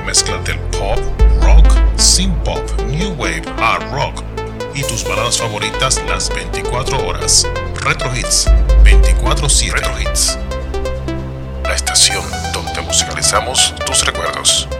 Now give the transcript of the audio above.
mezcla del pop, rock, synth pop, new wave, hard rock y tus baladas favoritas las 24 horas. Retro Hits 24/7. Retro Hits, la estación donde musicalizamos tus recuerdos.